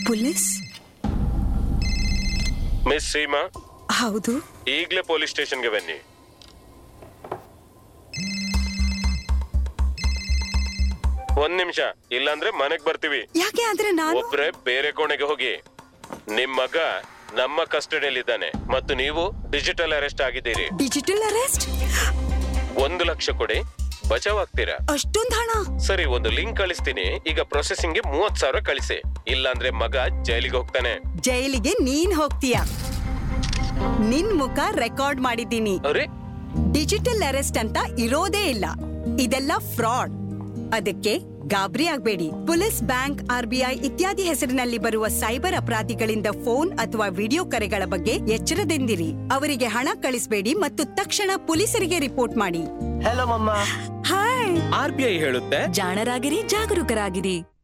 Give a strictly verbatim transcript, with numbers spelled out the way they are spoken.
Police? Miss Seema, ಹೌದು. ಈಗಲೇ police ಸ್ಟೇಷನ್ಗೆ ಬನ್ನಿ. ಒಂದ್ ನಿಮಿಷ, ಇಲ್ಲಾಂದ್ರೆ ಮನೆಗ್ ಬರ್ತೀವಿ. ಯಾಕೆ? ಆದ್ರೆ ನಾನು ಒಬ್ರೆ ಬೇರೆ ಕೋಣೆಗೆ ಹೋಗಿ. ನಿಮ್ ಮಗ ನಮ್ಮ ಕಸ್ಟಡಿಯಲ್ಲಿದ್ದಾನೆ ಮತ್ತು ನೀವು ಡಿಜಿಟಲ್ ಅರೆಸ್ಟ್ ಆಗಿದ್ದೀರಿ. Digital arrest? ಒಂದು ಲಕ್ಷ ಕೊಡಿ, ಬಚಾವ್ ಆಗ್ತೀರಾ. ಅಷ್ಟೊಂದ್ ಹಣ? ಸರಿ, ಒಂದು ಲಿಂಕ್ ಕಳಿಸ್ತೀನಿ, ಈಗ ಪ್ರೊಸೆಸಿಂಗ್ ಗೆ ಮೂವತ್ ಸಾವಿರ ಕಳಿಸಿ. ಇಲ್ಲಾಂದ್ರೆ ಮಗ ಜೈಲಿಗೆ ಹೋಗ್ತಾನೆ. ಜೈಲಿಗೆ ನೀನ್ ಹೋಗ್ತೀಯ? ನಿನ್ ಮುಖ ರೆಕಾರ್ಡ್ ಮಾಡಿದ್ದೀನಿ. ಅರೆ, ಡಿಜಿಟಲ್ ಅರೆಸ್ಟ್ ಅಂತ ಇರೋದೇ ಇಲ್ಲ. ಇದೆಲ್ಲ ಫ್ರಾಡ್. ಅದಕ್ಕೆ ಗಾಬರಿ ಆಗ್ಬೇಡಿ. ಪೊಲೀಸ್, ಬ್ಯಾಂಕ್, ಆರ್ಬಿಐ ಇತ್ಯಾದಿ ಹೆಸರಿನಲ್ಲಿ ಬರುವ ಸೈಬರ್ ಅಪರಾಧಿಗಳಿಂದ ಫೋನ್ ಅಥವಾ ವಿಡಿಯೋ ಕರೆಗಳ ಬಗ್ಗೆ ಎಚ್ಚರದಿಂದಿರಿ. ಅವರಿಗೆ ಹಣ ಕಳಿಸಬೇಡಿ ಮತ್ತು ತಕ್ಷಣ ಪೊಲೀಸರಿಗೆ ರಿಪೋರ್ಟ್ ಮಾಡಿ. ಹಲೋ ಮಮ್ಮ. ಹಾಯ್. ಆರ್ ಬಿ ಐ ಹೇಳುತ್ತೆ, ಜಾಣರಾಗಿರಿ, ಜಾಗರೂಕರಾಗಿರಿ.